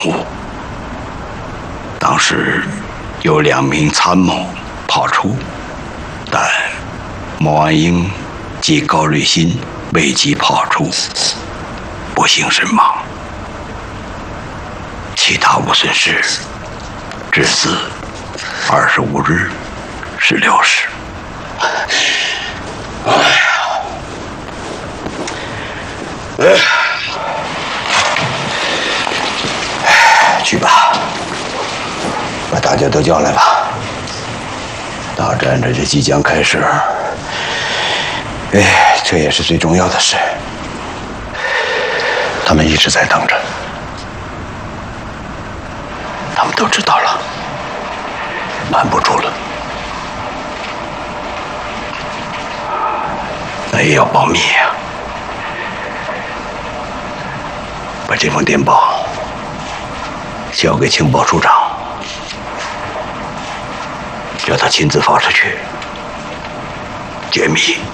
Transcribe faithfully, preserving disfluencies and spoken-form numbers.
误。当时有两名参谋跑出，但莫万英及高瑞新未及跑出，不幸身亡。其他无损失，至死二十五日十六时。哎呀，哎，去吧，把大家都叫来吧。大战这就即将开始，哎，这也是最重要的事。他们一直在等着，他们都知道了，瞒不住了。那也要保密呀、啊。把这封电报交给情报处长，叫他亲自发出去，绝密。